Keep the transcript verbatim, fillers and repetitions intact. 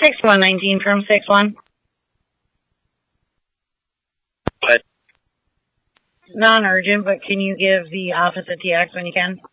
six one nineteen from six one. What? Non-urgent, but can you give the office a T X when you can?